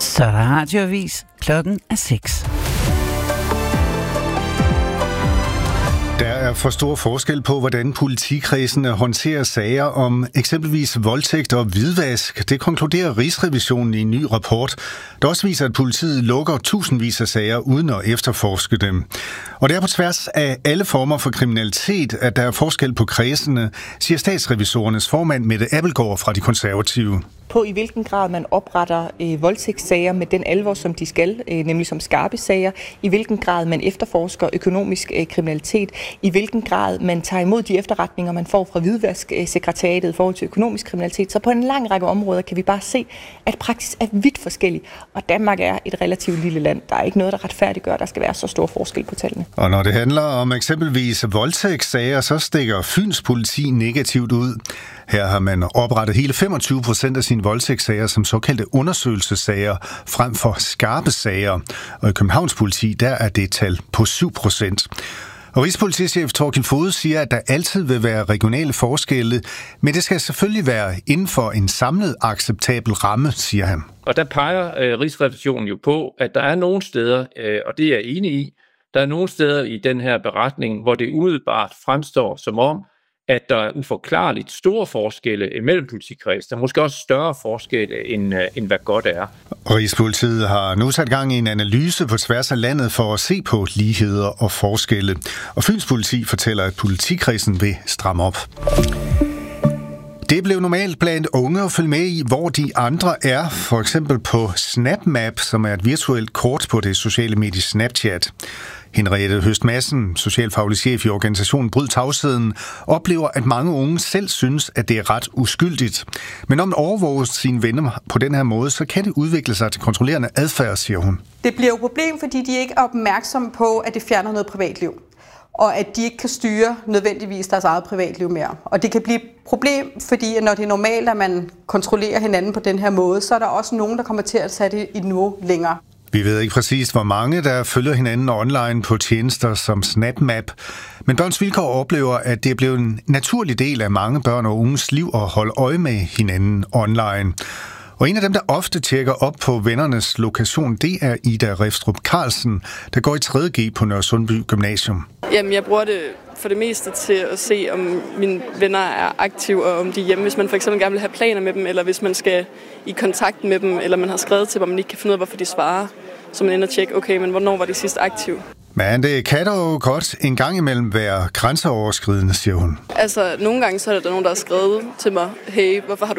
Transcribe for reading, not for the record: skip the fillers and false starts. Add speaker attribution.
Speaker 1: Så er der radioavis. Klokken er 6.
Speaker 2: Der er for stor forskel på, hvordan politikredsene håndterer sager om eksempelvis voldtægt og hvidvask. Det konkluderer Rigsrevisionen i en ny rapport, der også viser, at politiet lukker tusindvis af sager uden at efterforske dem. Og det er på tværs af alle former for kriminalitet, at der er forskel på kredsene, siger statsrevisorernes formand Mette Abildgaard fra De Konservative.
Speaker 3: På i hvilken grad man opretter voldtægtssager med den alvor, som de skal, nemlig som skarpe sager, i hvilken grad man efterforsker økonomisk kriminalitet, i hvilken grad man tager imod de efterretninger, man får fra hvidvasksekretariatet i forhold til økonomisk kriminalitet. Så på en lang række områder kan vi bare se, at praksis er vidt forskellig, og Danmark er et relativt lille land. Der er ikke noget, der retfærdiggør, at der skal være så stor forskel på tallene.
Speaker 2: Og når det handler om eksempelvis voldtægtssager, så stikker Fyns politi negativt ud. Her har man oprettet hele 25% af sine voldtægtssager som såkaldte undersøgelsessager frem for skarpe sager. Og i Københavns politi, der er det et tal på 7%. Og Rigspolitichef Thorkild Foged siger, at der altid vil være regionale forskelle, men det skal selvfølgelig være inden for en samlet acceptabel ramme, siger han.
Speaker 4: Og der peger Rigsrevisionen jo på, at der er nogle steder, og det er jeg enig i, der er nogle steder i den her beretning, hvor det umiddelbart fremstår som om, at der er uforklarligt store forskelle imellem politikreds. Der er måske også større forskelle, end hvad godt er.
Speaker 2: Rigspolitiet har nu sat gang i en analyse på tværs af landet for at se på ligheder og forskelle. Og Fyns politi fortæller, at politikredsen vil stramme op. Det blev normalt blandt unge at følge med i, hvor de andre er, for eksempel på SnapMap, som er et virtuelt kort på det sociale medie Snapchat. Henriette Høst Madsen, socialfaglig chef i organisationen Bryd Tavsheden, oplever, at mange unge selv synes, at det er ret uskyldigt. Men om at overvåge sine venner på den her måde, så kan det udvikle sig til kontrollerende adfærd, siger hun.
Speaker 5: Det bliver jo et problem, fordi de ikke er opmærksomme på, at det fjerner noget privatliv. Og at de ikke kan styre nødvendigvis deres eget privatliv mere. Og det kan blive et problem, fordi når det er normalt, at man kontrollerer hinanden på den her måde, så er der også nogen, der kommer til at sætte det et niveau længere.
Speaker 2: Vi ved ikke præcis, hvor mange der følger hinanden online på tjenester som SnapMap, men Børns Vilkår oplever, at det er blevet en naturlig del af mange børn og unges liv at holde øje med hinanden online. Og en af dem, der ofte tjekker op på vennernes lokation, det er Ida Refstrup Carlsen, der går i 3.G på Nørresundby Gymnasium.
Speaker 6: Jamen, jeg bruger det for det meste til at se, om mine venner er aktive, og om de er hjemme. Hvis man for eksempel gerne vil have planer med dem, eller hvis man skal i kontakt med dem, eller man har skrevet til dem, og man ikke kan finde ud af, hvorfor de svarer. Så man ender og tjekke, okay, men hvornår var de sidst aktive?
Speaker 2: Men det kan dog godt en gang imellem være grænseoverskridende, siger hun.
Speaker 6: Altså, nogle gange så er der nogen, der har skrevet til mig, hey, hvorfor har du